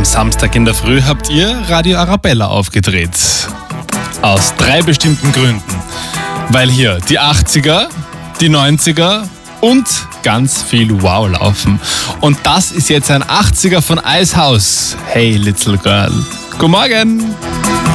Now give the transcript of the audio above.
Am Samstag in der Früh habt ihr Radio Arabella aufgedreht. Aus 3 bestimmten Gründen. Weil hier die 80er, die 90er und ganz viel Wow laufen. Und das ist jetzt ein 80er von Icehouse. Hey Little Girl. Guten Morgen.